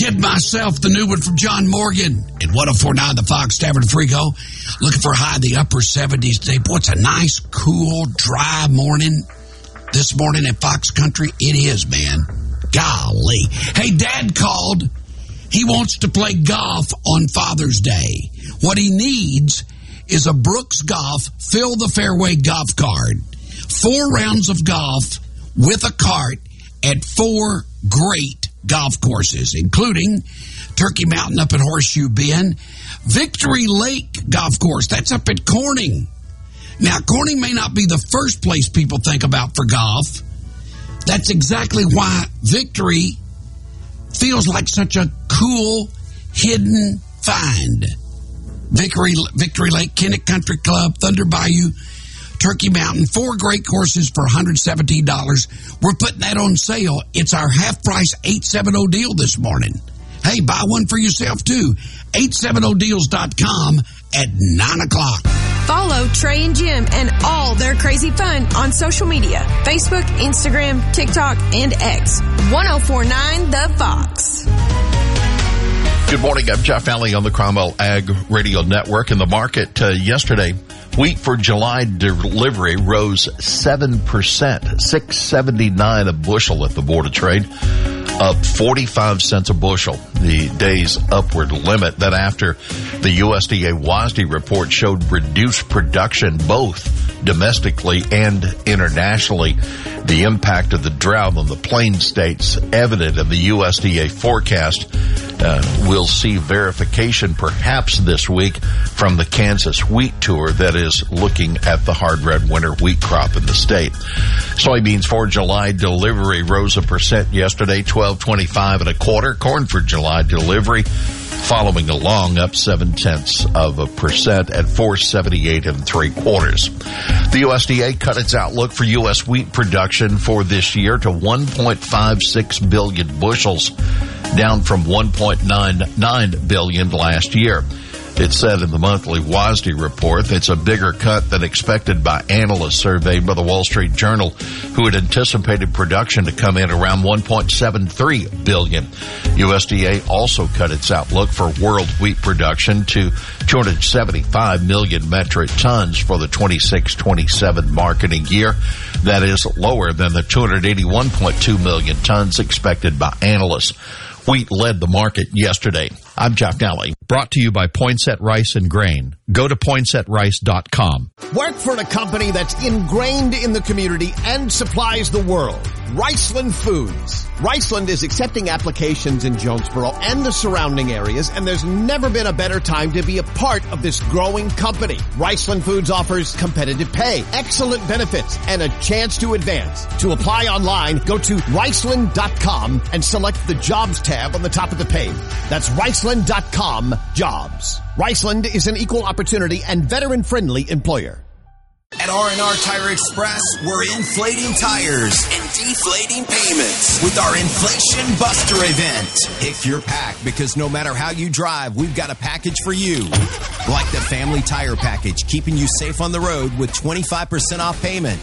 Kid Myself, the new one from John Morgan at 104.9 The Fox Tavern Frigo. Looking for a high in the upper 70s today. Boy, it's a nice, cool, dry morning. This morning at Fox Country, it is, man. Golly. Hey, Dad called. He wants to play golf on Father's Day. What he needs is a Brooks Golf Fill the Fairway golf card. 4 rounds of golf with a cart at 4 great golf courses, including Turkey Mountain up at Horseshoe Bend, Victory Lake Golf Course, that's up at Corning. Now, Corning may not be the first place people think about for golf. That's exactly why Victory feels like such a cool, hidden find. Victory Lake, Kennet Country Club, Thunder Bayou, Turkey Mountain, 4 great courses for $117. We're putting that on sale. It's our half-price 870 deal this morning. Hey, buy one for yourself, too. 870deals.com at 9 o'clock. Follow Trey and Jim and all their crazy fun on social media. Facebook, Instagram, TikTok, and X. 1049 The Fox. Good morning. I'm Jeff Alley on the Cromwell Ag Radio Network. In the market yesterday, wheat for July delivery rose 7%, $6.79 a bushel at the Board of Trade, up 45 cents a bushel, the day's upward limit. Then after the USDA WASDE report showed reduced production both domestically and internationally, the impact of the drought on the Plains states evident in the USDA forecast. We'll see verification perhaps this week from the Kansas Wheat Tour that is looking at the hard red winter wheat crop in the state. Soybeans for July delivery rose 1% yesterday, 12.25 1/4. Corn for July delivery following along, up 0.7% at 478 3/4. The USDA cut its outlook for U.S. wheat production for this year to 1.56 billion bushels, down from 1.99 billion last year. It said in the monthly WASDE report it's a bigger cut than expected by analysts surveyed by the Wall Street Journal, who had anticipated production to come in around 1.73 billion. USDA also cut its outlook for world wheat production to 275 million metric tons for the 26-27 marketing year. That is lower than the 281.2 million tons expected by analysts. Wheat led the market yesterday. I'm Jeff Alley. Brought to you by Poinsett Rice and Grain. Go to poinsettrice.com. Work for a company that's ingrained in the community and supplies the world. Riceland Foods. Riceland is accepting applications in Jonesboro and the surrounding areas, and there's never been a better time to be a part of this growing company. Riceland Foods offers competitive pay, excellent benefits, and a chance to advance. To apply online, go to Riceland.com and select the Jobs tab on the top of the page. That's Riceland.com Jobs. Riceland is an equal opportunity and veteran-friendly employer. At R&R Tire Express, we're inflating tires and deflating payments with our Inflation Buster event. Pick your pack, because no matter how you drive, we've got a package for you. Like the Family Tire Package, keeping you safe on the road with 25% off payment.